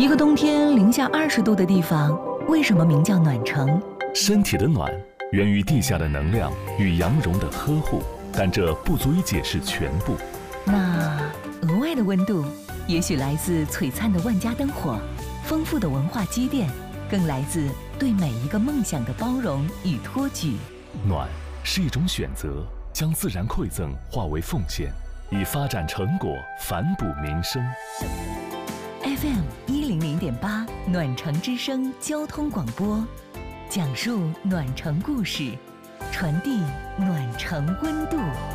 一个冬天零下20度的地方，为什么名叫暖城？ 身体的暖源于地下的能量与羊绒的呵护，但这不足以解释全部。 那额外的温度，也许来自璀璨的万家灯火，丰富的文化积淀，更来自对每一个梦想的包容与托举。 暖是一种选择，将自然馈赠化为奉献，以发展成果反哺民生。 FM100.8暖城之声交通广播，讲述暖城故事，传递暖城温度。